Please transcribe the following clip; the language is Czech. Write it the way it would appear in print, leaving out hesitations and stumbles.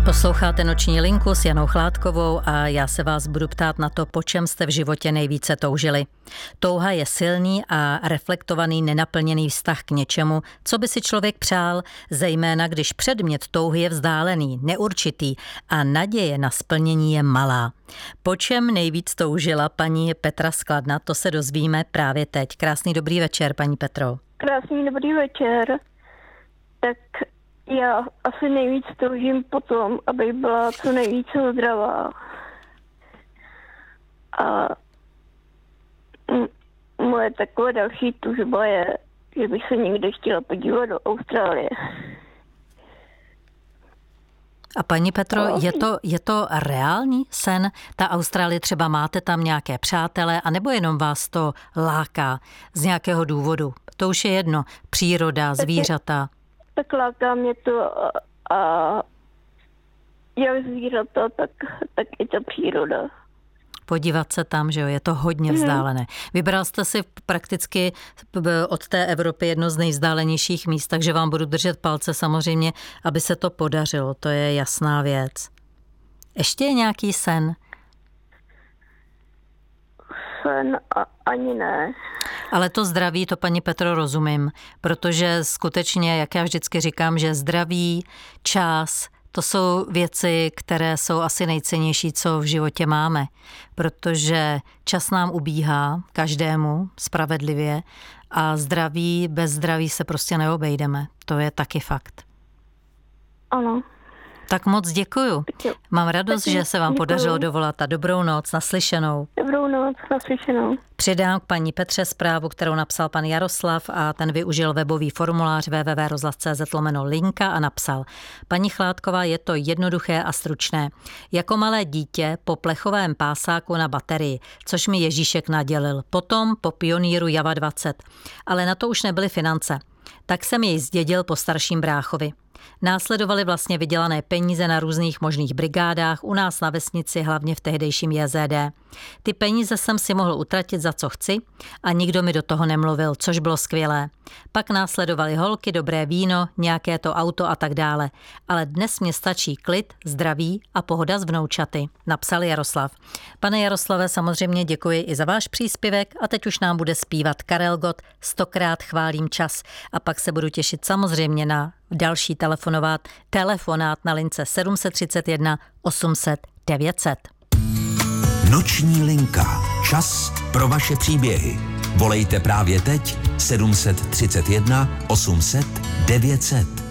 Posloucháte Noční linku s Janou Chládkovou a já se vás budu ptát na to, po čem jste v životě nejvíce toužili. Touha je silný a reflektovaný nenaplněný vztah k něčemu, co by si člověk přál, zejména když předmět touhy je vzdálený, neurčitý a naděje na splnění je malá. Po čem nejvíc toužila paní Petra z Kladna, to se dozvíme právě teď. Krásný dobrý večer, paní Petro. Krásný dobrý večer. Tak já asi nejvíc toužím po tom, aby byla co nejvíce zdravá. A moje takové další tužba je, že bych se někde chtěla podívat do Austrálie. A paní Petro, je to reálný sen? Ta Austrálie, třeba máte tam nějaké přátele, anebo jenom vás to láká z nějakého důvodu? To už je jedno. Příroda, zvířata. Tak láká mě to a jak zvířata, tak i ta příroda. Podívat se tam, že jo, je to hodně vzdálené. Vybral jste si prakticky od té Evropy jedno z nejvzdálenějších míst, takže vám budu držet palce samozřejmě, aby se to podařilo, to je jasná věc. Ještě je nějaký sen? Sen ani ne. Ale to zdraví, to paní Petro rozumím, protože skutečně, jak já vždycky říkám, že zdraví, čas, to jsou věci, které jsou asi nejcennější, co v životě máme, protože čas nám ubíhá každému spravedlivě a bez zdraví se prostě neobejdeme. To je taky fakt. Ano. Tak moc děkuju. Mám radost, že se vám podařilo dovolat a dobrou noc, naslyšenou. Dobrou noc, naslyšenou. Přidám k paní Petře zprávu, kterou napsal pan Jaroslav a ten využil webový formulář www.rozhlas.cz/linka a napsal: Paní Chládková, je to jednoduché a stručné. Jako malé dítě po plechovém pásáku na baterii, což mi Ježíšek nadělil. Potom po pioníru Java 20. Ale na to už nebyly finance. Tak jsem jej zdědil po starším bráchovi. Následovaly vlastně vydělané peníze na různých možných brigádách, u nás na vesnici, hlavně v tehdejším JZD. Ty peníze jsem si mohl utratit za co chci a nikdo mi do toho nemluvil, což bylo skvělé. Pak následovaly holky, dobré víno, nějaké to auto a tak dále. Ale dnes mě stačí klid, zdraví a pohoda s vnoučaty, napsal Jaroslav. Pane Jaroslave, samozřejmě děkuji i za váš příspěvek a teď už nám bude zpívat Karel Gott 100krát chválím čas a pak se budu těšit samozřejmě na další telefonát na lince 731 800 900. Noční linka. Čas pro vaše příběhy. Volejte právě teď 731 800 900.